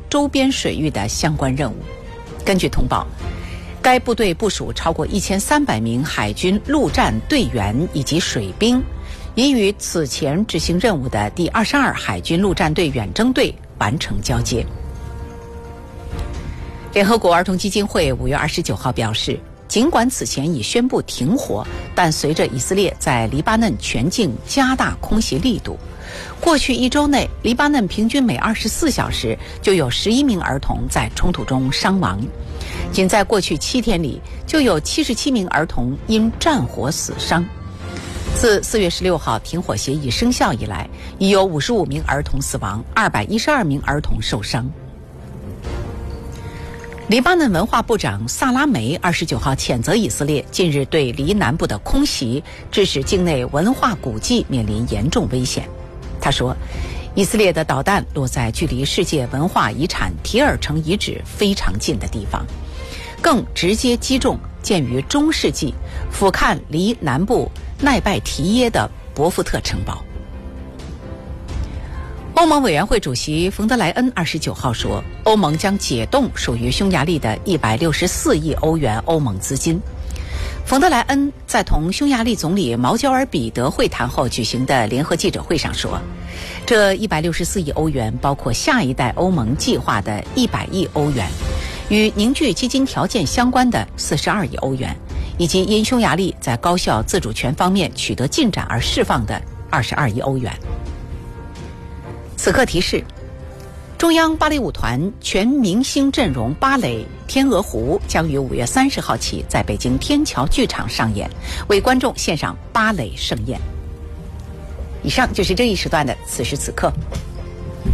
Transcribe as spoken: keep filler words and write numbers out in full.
周边水域的相关任务。根据通报，该部队部署超过一千三百名海军陆战队员以及水兵，已与此前执行任务的第二十二海军陆战队远征队完成交接。联合国儿童基金会五月二十九号表示，尽管此前已宣布停火，但随着以色列在黎巴嫩全境加大空袭力度，过去一周内，黎巴嫩平均每二十四小时就有十一名儿童在冲突中伤亡。仅在过去七天里，就有七十七名儿童因战火死伤。自四月十六号停火协议生效以来，已有五十五名儿童死亡，二百一十二名儿童受伤。黎巴嫩文化部长萨拉梅二十九号谴责以色列近日对黎南部的空袭，致使境内文化古迹面临严重危险。他说，以色列的导弹落在距离世界文化遗产提尔城遗址非常近的地方，更直接击中建于中世纪、俯瞰黎南部奈拜提耶的博福特城堡。欧盟委员会主席冯德莱恩二十九号说，欧盟将解冻属于匈牙利的一百六十四亿欧元欧盟资金。冯德莱恩在同匈牙利总理毛焦尔彼得会谈后举行的联合记者会上说，这一百六十四亿欧元包括下一代欧盟计划的一百亿欧元，与凝聚基金条件相关的四十二亿欧元，以及因匈牙利在高效自主权方面取得进展而释放的二十二亿欧元。此刻提示，中央芭蕾舞团全明星阵容芭蕾《天鹅湖》将于五月三十号起在北京天桥剧场上演，为观众献上芭蕾盛宴。以上就是这一时段的此时此刻。